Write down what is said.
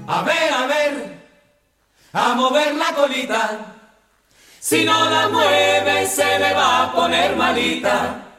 a ver, a mover la colita. Si no la mueve se le va a poner malita.